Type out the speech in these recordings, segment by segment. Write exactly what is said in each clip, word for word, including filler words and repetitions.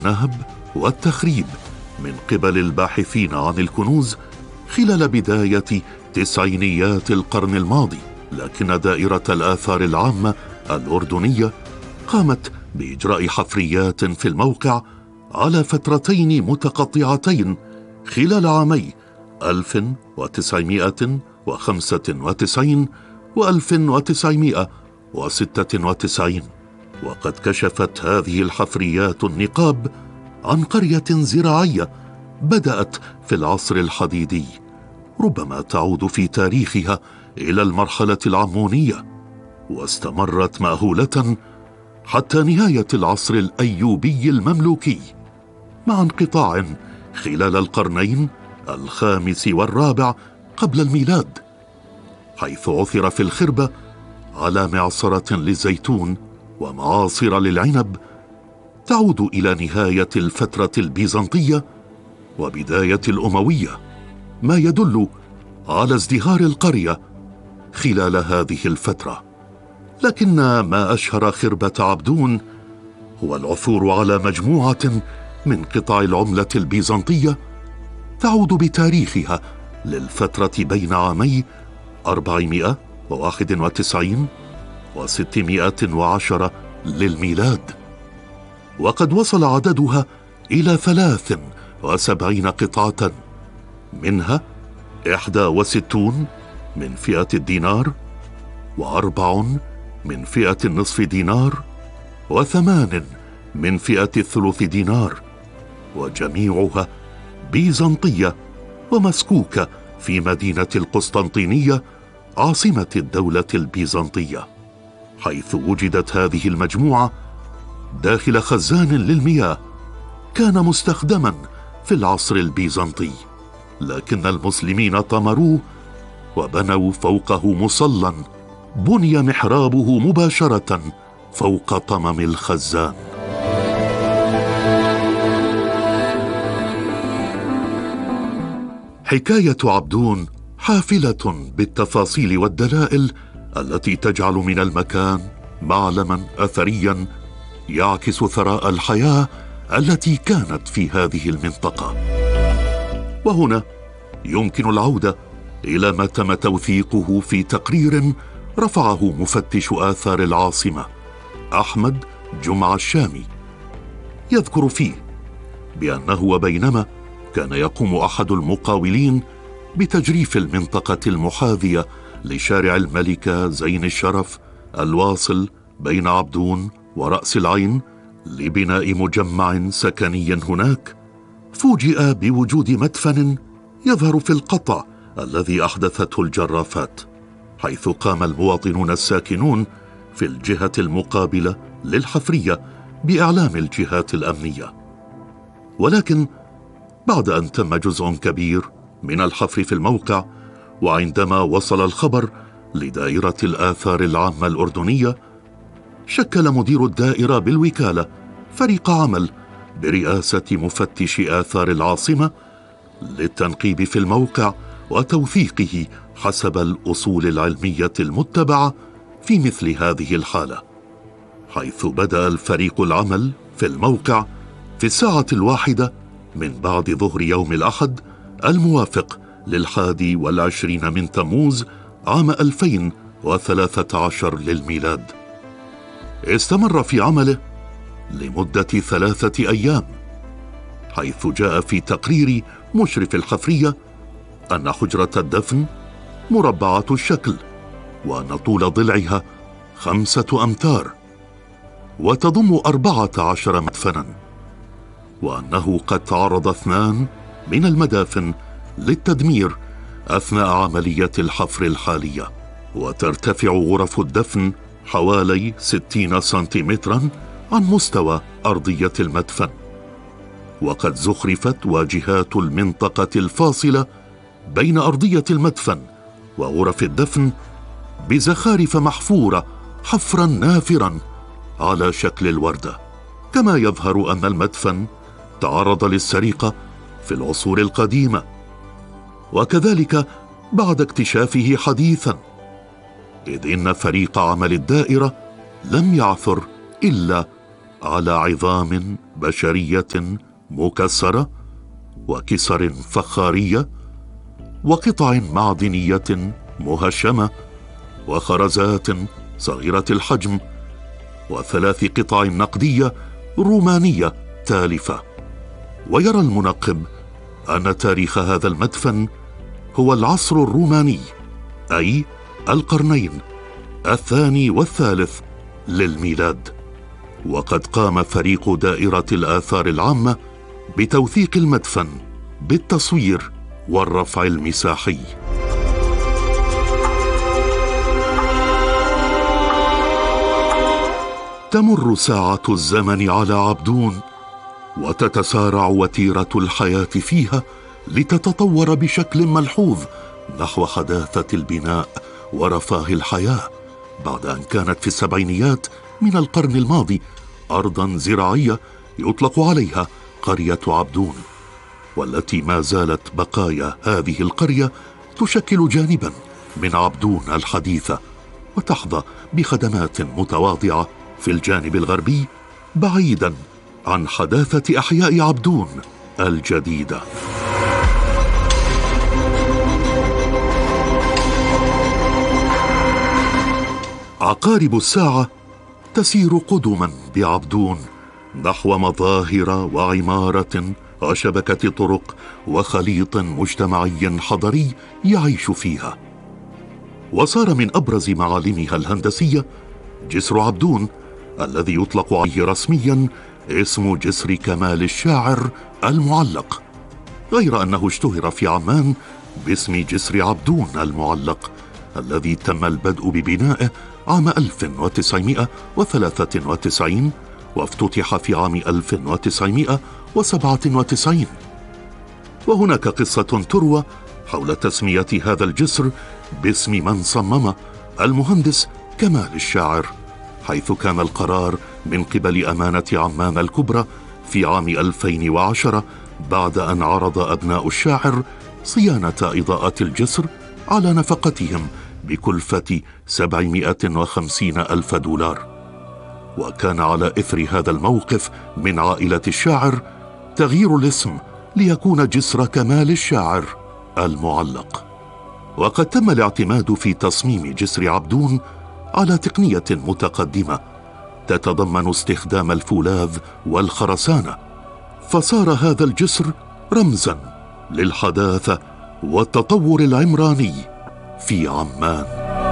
النهب والتخريب من قبل الباحثين عن الكنوز خلال بداية تسعينيات القرن الماضي، لكن دائرة الآثار العامة الأردنية قامت بإجراء حفريات في الموقع على فترتين متقطعتين خلال عامي ألف وتسعمائة وخمسة وتسعين و ألف وتسعمائة وستة وتسعين. وقد كشفت هذه الحفريات النقاب عن قرية زراعية بدأت في العصر الحديدي، ربما تعود في تاريخها إلى المرحلة العمونية، واستمرت مأهولة حتى نهاية العصر الأيوبي المملوكي، مع انقطاع خلال القرنين الخامس والرابع قبل الميلاد، حيث عثر في الخربة على معصرة للزيتون ومعاصر للعنب تعود إلى نهاية الفترة البيزنطية وبداية الأموية، ما يدل على ازدهار القرية خلال هذه الفترة. لكن ما أشهر خربة عبدون هو العثور على مجموعة من قطع العملة البيزنطية تعود بتاريخها للفترة بين عامي أربعمائة وواحد وتسعين وستمائة وعشرة للميلاد، وقد وصل عددها إلى ثلاث وسبعين قطعة، منها إحدى وستون من فئة الدينار، وأربع من فئة النصف دينار، وثمان من فئة الثلث دينار، وجميعها بيزنطية ومسكوكة في مدينة القسطنطينية عاصمة الدولة البيزنطية، حيث وجدت هذه المجموعة داخل خزان للمياه كان مستخدما في العصر البيزنطي، لكن المسلمين طمروه وبنوا فوقه مصلى بني محرابه مباشرة فوق طمم الخزان. حكاية عبدون حافلة بالتفاصيل والدلائل التي تجعل من المكان معلما أثريا يعكس ثراء الحياة التي كانت في هذه المنطقة. وهنا يمكن العودة إلى ما تم توثيقه في تقرير رفعه مفتش آثار العاصمة أحمد جمعة الشامي، يذكر فيه بأنه وبينما كان يقوم أحد المقاولين بتجريف المنطقة المحاذية لشارع الملكة زين الشرف الواصل بين عبدون ورأس العين لبناء مجمع سكني هناك، فوجئ بوجود مدفن يظهر في القطع الذي أحدثته الجرافات، حيث قام المواطنون الساكنون في الجهة المقابلة للحفرية بإعلام الجهات الأمنية. ولكن بعد أن تم جزء كبير من الحفر في الموقع، وعندما وصل الخبر لدائرة الآثار العامة الأردنية، شكل مدير الدائرة بالوكالة فريق عمل برئاسة مفتش آثار العاصمة للتنقيب في الموقع وتوثيقه حسب الأصول العلمية المتبعة في مثل هذه الحالة، حيث بدأ الفريق العمل في الموقع في الساعة الواحدة من بعد ظهر يوم الأحد الموافق للحادي والعشرين من تموز عام ألفين وثلاثة عشر للميلاد. استمر في عمله لمدة ثلاثة أيام، حيث جاء في تقرير مشرف الحفرية أن حجرة الدفن مربعة الشكل، وأن طول ضلعها خمسة أمتار، وتضم أربعة عشر مدفنا، وأنه قد تعرض اثنان من المدافن للتدمير أثناء عملية الحفر الحالية، وترتفع غرف الدفن حوالي ستين سنتيمترا عن مستوى أرضية المدفن، وقد زخرفت واجهات المنطقة الفاصلة بين أرضية المدفن وغرف الدفن بزخارف محفورة حفرا نافرا على شكل الوردة. كما يظهر أن المدفن تعرض للسرقة في العصور القديمة، وكذلك بعد اكتشافه حديثا، إذ إن فريق عمل الدائرة لم يعثر إلا على عظام بشرية مكسرة وكسر فخارية وقطع معدنية مهشمة وخرزات صغيرة الحجم وثلاث قطع نقدية رومانية تالفة. ويرى المنقب أن تاريخ هذا المدفن هو العصر الروماني، أي القرنين الثاني والثالث للميلاد. وقد قام فريق دائرة الآثار العامة بتوثيق المدفن بالتصوير والرفع المساحي. تمر ساعة الزمن على عبدون وتتسارع وتيرة الحياة فيها لتتطور بشكل ملحوظ نحو حداثة البناء ورفاه الحياة، بعد أن كانت في السبعينيات من القرن الماضي أرضا زراعية يطلق عليها قرية عبدون، والتي ما زالت بقايا هذه القرية تشكل جانبا من عبدون الحديثة، وتحظى بخدمات متواضعة في الجانب الغربي بعيدا عن حداثة أحياء عبدون الجديدة. عقارب الساعة تسير قدما بعبدون نحو مظاهر وعمارة وشبكة طرق وخليط مجتمعي حضري يعيش فيها. وصار من أبرز معالمها الهندسية جسر عبدون الذي يطلق عليه رسميا اسم جسر كمال الشاعر المعلق، غير أنه اشتهر في عمان باسم جسر عبدون المعلق الذي تم البدء ببنائه عام ألف وتسعمائة وثلاثة وتسعين وافتتح في عام ألف وتسعمائة وسبعة وتسعين. وهناك قصة تروى حول تسمية هذا الجسر باسم من صممه، المهندس كمال الشاعر، حيث كان القرار من قبل أمانة عمان الكبرى في عام ألفين وعشرة بعد أن عرض أبناء الشاعر صيانة إضاءة الجسر على نفقتهم بكلفة سبعمائة وخمسين ألف دولار. وكان على إثر هذا الموقف من عائلة الشاعر تغيير الاسم ليكون جسر كمال الشاعر المعلق. وقد تم الاعتماد في تصميم جسر عبدون على تقنية متقدمة تتضمن استخدام الفولاذ والخرسانة، فصار هذا الجسر رمزا للحداثة والتطور العمراني في عمان.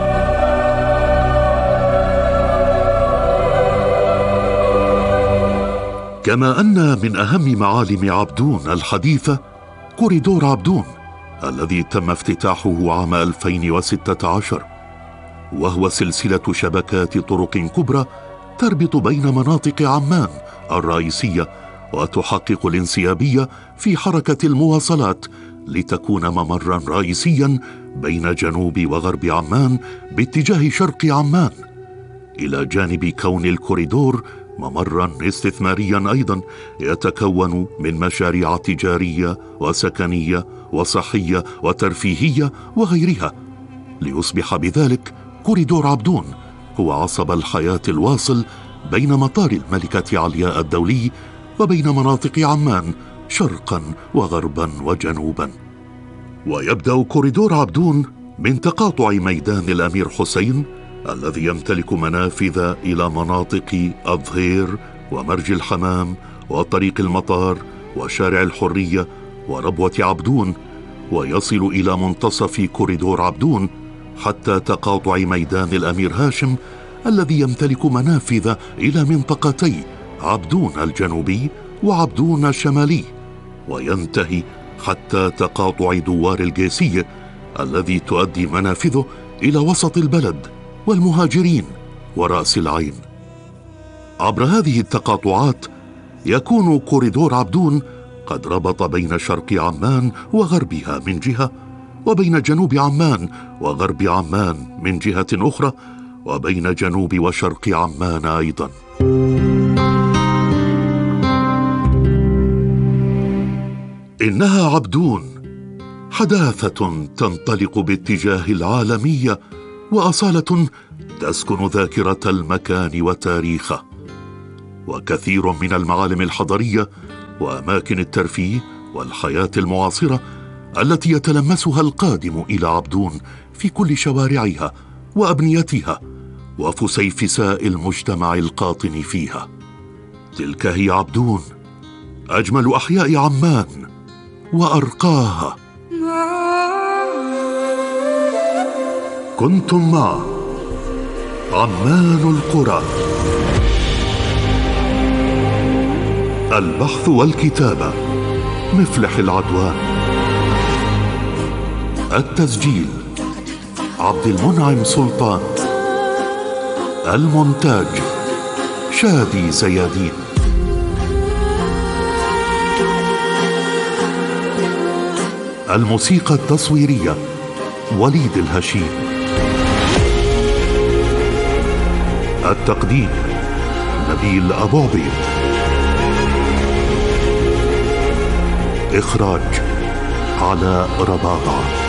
كما أن من أهم معالم عبدون الحديثة كوريدور عبدون الذي تم افتتاحه عام ألفين وستة عشر، وهو سلسلة شبكات طرق كبرى تربط بين مناطق عمان الرئيسية وتحقق الانسيابية في حركة المواصلات لتكون ممرا رئيسيا بين جنوب وغرب عمان باتجاه شرق عمان، إلى جانب كون الكوريدور ممرا استثماريا أيضا يتكون من مشاريع تجارية وسكنية وصحية وترفيهية وغيرها، ليصبح بذلك كوريدور عبدون هو عصب الحياة الواصل بين مطار الملكة علياء الدولي وبين مناطق عمان شرقا وغربا وجنوبا. ويبدأ كوريدور عبدون من تقاطع ميدان الأمير حسين الذي يمتلك منافذ إلى مناطق الظهير ومرج الحمام وطريق المطار وشارع الحرية وربوة عبدون، ويصل إلى منتصف كوريدور عبدون حتى تقاطع ميدان الأمير هاشم الذي يمتلك منافذ إلى منطقتي عبدون الجنوبي وعبدون الشمالي، وينتهي حتى تقاطع دوار القيسية الذي تؤدي منافذه إلى وسط البلد والمهاجرين ورأس العين. عبر هذه التقاطعات يكون كوريدور عبدون قد ربط بين شرق عمان وغربها من جهة، وبين جنوب عمان وغرب عمان من جهة أخرى، وبين جنوب وشرق عمان أيضا. إنها عبدون حداثة تنطلق باتجاه العالمية، وأصالة تسكن ذاكرة المكان وتاريخه. وكثير من المعالم الحضرية وأماكن الترفيه والحياة المعاصرة التي يتلمسها القادم إلى عبدون في كل شوارعها وأبنيتها وفسيفساء المجتمع القاطن فيها. تلك هي عبدون، أجمل أحياء عمان وأرقاها. كنتم مع عمان القرى. البحث والكتابة مفلح العدوان. التسجيل عبد المنعم سلطان. المونتاج شادي زيادين. الموسيقى التصويرية وليد الهشيم. التقديم نبيل أبو عبيد. إخراج علاء رباضة.